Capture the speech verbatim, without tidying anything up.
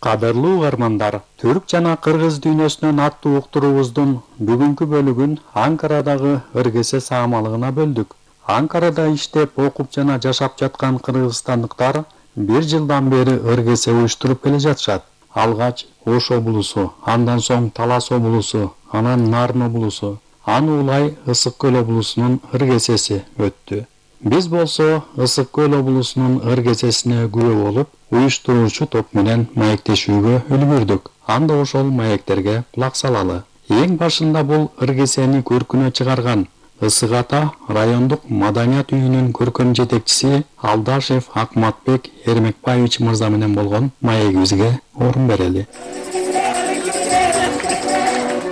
Кадырлуу угармандар, түрк жана кыргыз дүйнөсүнөн аттуу уктуруубуздун бүгүнкү бөлүгүн Анкарадагы ыргесе саамалыгына бөлдүк. Анкарада иштеп, окуп жана жашап жаткан кыргызстандыктар бир жылдан бери ыргесе уюштуруп келе жатышат. Алгач Ош облусу, андан соң Талас облусу, анан Нарын облусу, аны улай Ысык көл облусунун ыргесеси өттү. Биз болсо Ысык көл облусунун ыргесесине күбө болуп, уюштуруучу топ менен маектешүүгө үлгүрдүк. Анда ошол маектерге кулак салалы. Эң башында бул ыргесени көркүнө чыгарган Ысык Ата райондук маданият үйүнүн көркөм жетекчиси Алдашев Акматбек Эрмекбаевич мырза менен болгон маегибизге орун берели.